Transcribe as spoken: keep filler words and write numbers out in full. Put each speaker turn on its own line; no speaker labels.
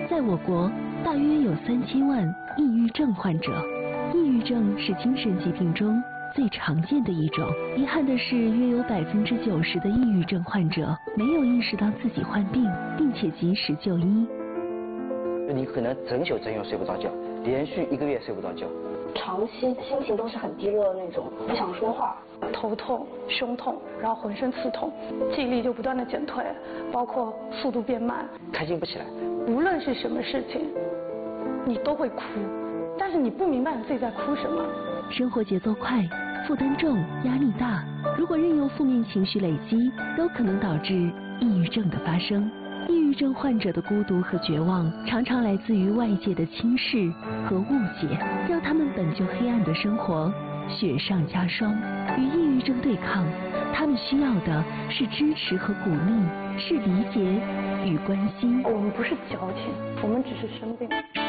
在我国，大约有三千万抑郁症患者。抑郁症是精神疾病中最常见的一种。遗憾的是，约有百分之九十的抑郁症患者没有意识到自己患病，并且及时就医。
你可能整宿整宿睡不着觉，连续一个月睡不着觉，
长期心情都是很低落的那种，不想说话，
头痛、胸痛，然后浑身刺痛，记忆力就不断的减退，包括速度变慢，
开心不起来。
无论是什么事情，你都会哭，但是你不明白你自己在哭什么。
生活节奏快，负担重，压力大，如果任由负面情绪累积，都可能导致抑郁症的发生。抑郁症患者的孤独和绝望，常常来自于外界的轻视和误解，让他们本就黑暗的生活雪上加霜。与抑郁症对抗，他们需要的是支持和鼓励，是理解与关心。
我们不是矫情，我们只是生病。